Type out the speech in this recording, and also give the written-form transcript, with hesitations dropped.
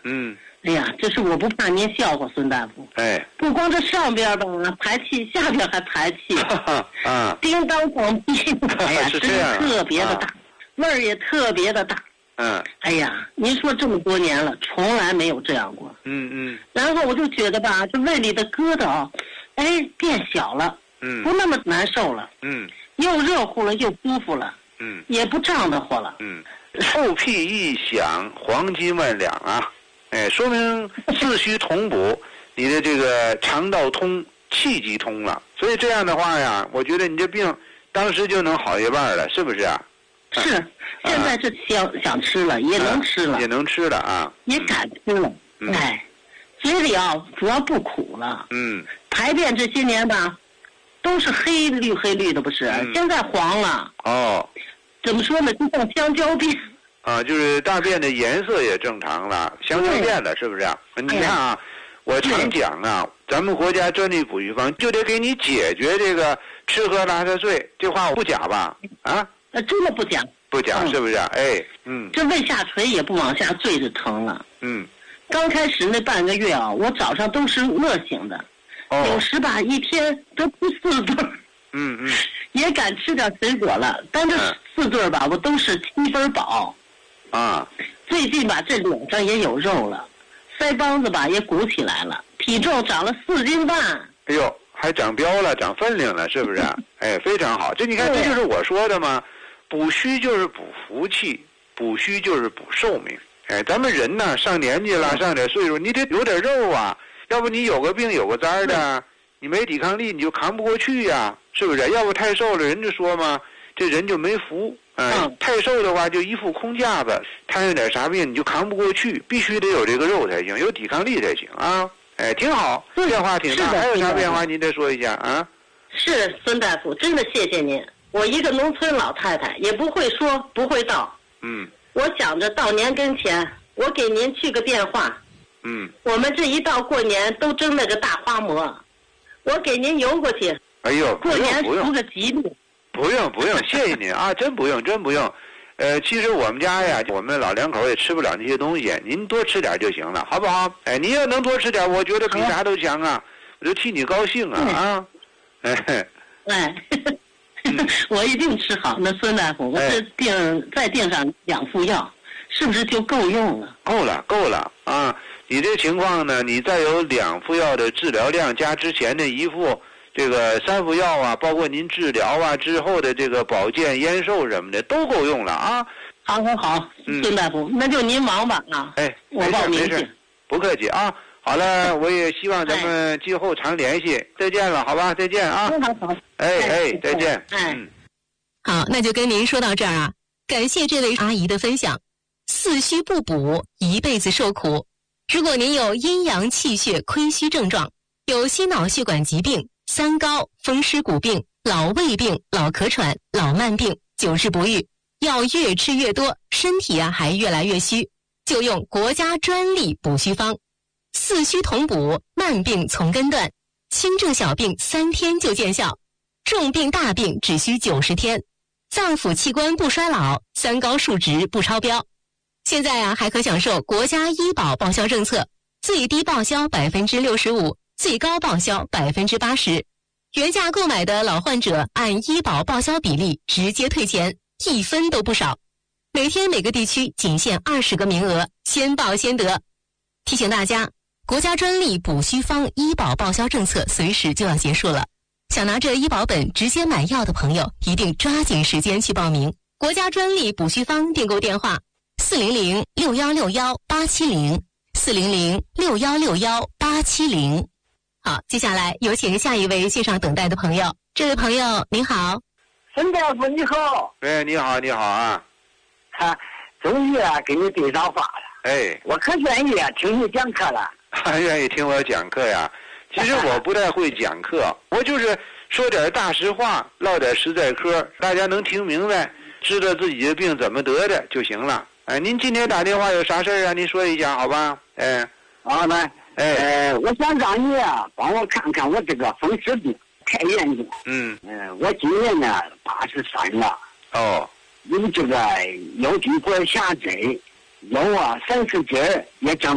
哎呀，这是我不怕您笑话，孙大夫。不光这上边吧排气，下边还排气，叮当放屁，哎呀，声音特别的大，味儿也特别的大。哎呀，您说这么多年了，从来没有这样过。然后我就觉得吧，这胃里的疙瘩，变小了，不那么难受了，又热乎了，又舒服了，也不胀得慌了。 臭屁一响，黄金万两啊！说明四虚同补，你的这个肠道通，气机通了，所以这样的话呀，我觉得你这病当时就能好一半了，是不是啊？ 是，现在是想吃了，也能吃了， 也能吃了啊， 也敢吃了。嘴里主要不苦了。排便这些年吧，都是黑绿的，不是？现在黄了。怎么说呢？就像香蕉便。 就是大便的颜色也正常了，香蕉便了，是不是啊？你看啊，我常讲啊，咱们国家专利补虚方就得给你解决这个吃喝拉撒睡，这话我不假吧？ 真的不假。 不假，是不是？ 这胃下垂也不往下坠就疼了。刚开始那半个月我早上都是饿醒的，有时吧一天都吃4顿。也敢吃点水果了，但这4顿吧，我都是7分饱。最近吧，这脸上也有肉了，腮帮子吧也鼓起来了，体重长了4斤半。 哎呦，还长膘了，长分量了，是不是？非常好。这你看，这就是我说的嘛，补虚就是补福气，补虚就是补寿命。咱们人呢，上年纪了，上点岁数，你得有点肉啊，要不你有个病有个灾的，你没抵抗力，你就扛不过去呀，是不是？要不太瘦了，人就说嘛，这人就没福。太瘦的话就一副空架子，摊上点啥病你就扛不过去，必须得有这个肉才行，有抵抗力才行啊！挺好，变化挺大。还有啥变化您再说一下啊？ 是孙大夫，真的谢谢您。我一个农村老太太，也不会说不会道。我想着到年跟前，我给您去个电话。我们这一到过年都蒸那个大花馍，我给您邮过去。 哎呦， 过年图个吉利。 不用，谢谢您啊，真不用。其实我们家呀，我们老两口也吃不了那些东西，您多吃点就行了，好不好？您要能多吃点，我觉得比啥都强啊，我就替你高兴啊！ 我一定吃好。那孙大夫，我这再订上2副药，是不是就够用了？ 够了啊！你这情况呢，你再有2副药的治疗量，加之前的1副。这个3副药啊，包括您治疗啊之后的这个保健延寿什么的，都够用了啊！ 好，孙大夫，那就您忙吧啊！我报名去。 不客气啊！好了，我也希望咱们今后常联系。再见了，好吧？再见啊！ 好。 再见。 好，那就跟您说到这儿啊！感谢这位阿姨的分享。四虚不补，一辈子受苦。如果您有阴阳气血亏虚症状，有心脑血管疾病、三高、风湿骨病、老胃病、老咳喘、老慢病，久治不愈，药越吃越多，身体还越来越虚，就用国家专利补虚方，四虚同补，慢病从根断，轻症小病3天就见效，重病大病只需90天，脏腑器官不衰老，三高数值不超标。现在还可享受国家医保报销政策，最低报销65%，最高报销80%。原价购买的老患者按医保报销比例直接退钱，1分都不少。每天每个地区仅限20个名额，先报先得。提醒大家，国家专利补虚方医保报销政策随时就要结束了，想拿着医保本直接买药的朋友，一定抓紧时间去报名。国家专利补虚方订购电话400-6161-870，400-6161-870。好，接下来有请下一位线上等待的朋友。这位朋友您好。 孙大夫你好。 你好啊。 终于给你对上话了。我可愿意听你讲课了。 还愿意听我讲课呀？其实我不太会讲课，我就是说点大实话，唠点实在嗑，大家能听明白，知道自己的病怎么得的就行了。您今天打电话有啥事儿啊？您说一下好吧？ 好的。我想让你帮我看看我这个风湿病太严重。我今年呢83了。有这个腰椎管狭窄，腰30节也长